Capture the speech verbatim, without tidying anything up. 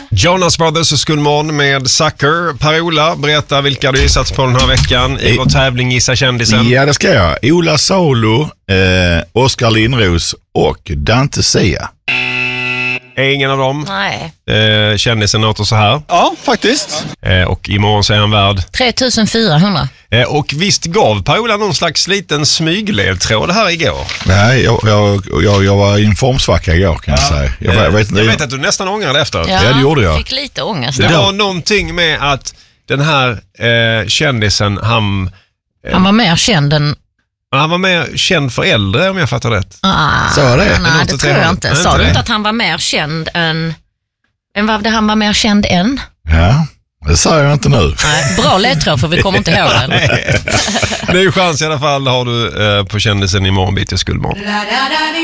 Jonas Brothers och Skulmon med Sucker. Per-Ola, berätta vilka du gissat på den här veckan i vår tävling Gissa kändisen. Ja, det ska jag. Ola Salo, eh, Oskar Lindros och Dante Sia. Är ingen av dem? Nej. Eh, kändisen låter så här. Ja, faktiskt. Eh, och imorgon så är han värd. tre tusen fyrahundra. Eh, och visst gav Per-Ola någon slags liten smygledtråd här igår? Nej, jag, jag, jag, jag var i en formsvacka igår kan jag säga. Jag, Eh, jag, vet, jag vet att du nästan ångrade efter. Ja, Ja, det gjorde jag. Fick lite ångest. Det där. var någonting med att den här eh, kändisen, han, Han var mer känd än... han var mer känd för äldre om jag fattar rätt. Ah, Så var det? Nej, Något det åt tror det jag hållet. inte. Nej, Sa inte du det. inte att han var mer känd än... Än vad han var mer känd än? Ja, det säger jag inte nu. Nej, bra ledtråd för vi kommer inte ihåg den. Det är ju chans i alla fall har du eh, på kändisen imorgon bitti Skulmon.